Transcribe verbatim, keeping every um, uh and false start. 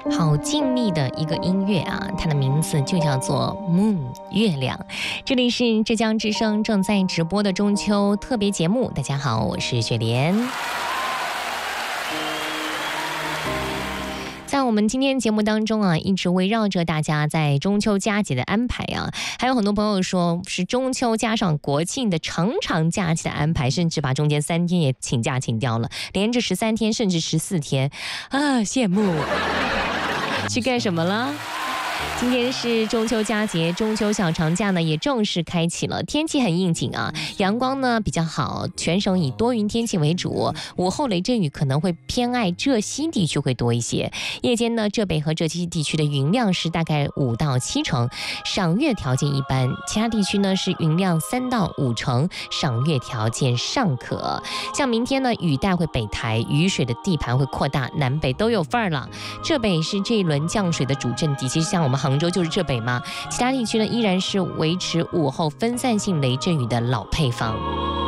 好静谧的一个音乐啊，它的名字就叫做 Moon 月亮。这里是浙江之声正在直播的中秋特别节目，大家好，我是雪莲。在我们今天节目当中啊，一直围绕着大家在中秋佳节的安排啊，还有很多朋友说是中秋加上国庆的长长假期的安排，甚至把中间三天也请假请掉了，连着十三天甚至十四天啊，羡慕。去干什么了？今天是中秋佳节，中秋小长假呢也正式开启了，天气很应景啊，阳光呢比较好，全省以多云天气为主，午后雷阵雨可能会偏爱浙西地区会多一些，夜间呢浙北和浙西地区的云量是大概五到七成，赏月条件一般，其他地区呢是云量三到五成，赏月条件尚可。像明天呢雨带会北台，雨水的地盘会扩大，南北都有份儿了。浙北是这一轮降水的主阵地，其实像我们杭州就是浙北嘛，其他地区呢依然是维持午后分散性雷阵雨的老配方。